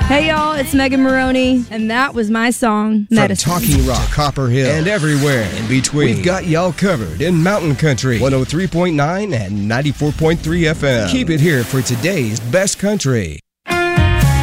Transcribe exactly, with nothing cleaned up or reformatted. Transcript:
Hey y'all, it's Megan Maroney, and that was my song, Medicine. From Talking Rock to Copper Hill and everywhere in between, we've got y'all covered in Mountain Country, one oh three point nine and ninety-four point three F M. Keep it here for today's best country.